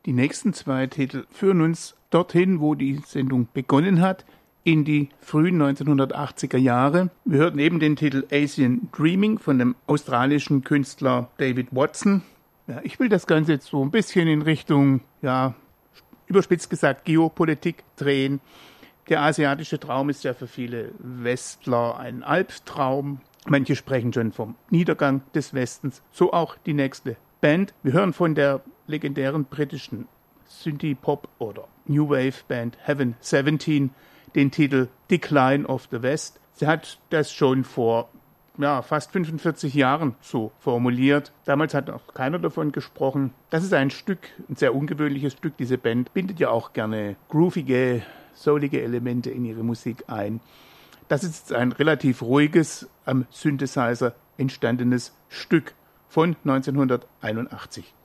Die nächsten 2 Titel führen uns dorthin, wo die Sendung begonnen hat, in die frühen 1980er Jahre. Wir hörten eben den Titel Asian Dreaming von dem australischen Künstler David Watson. Ja, ich will das Ganze jetzt so ein bisschen in Richtung, überspitzt gesagt, Geopolitik drehen. Der asiatische Traum ist ja für viele Westler ein Albtraum. Manche sprechen schon vom Niedergang des Westens. So auch die nächste Band. Wir hören von der legendären britischen Synthie-Pop- oder New Wave-Band Heaven 17 den Titel Decline of the West. Sie hat das schon vor fast 45 Jahren so formuliert. Damals hat auch keiner davon gesprochen. Das ist ein sehr ungewöhnliches Stück. Diese Band bindet ja auch gerne groovige, soulige Elemente in ihre Musik ein. Das ist jetzt ein relativ ruhiges, am Synthesizer entstandenes Stück von 1981.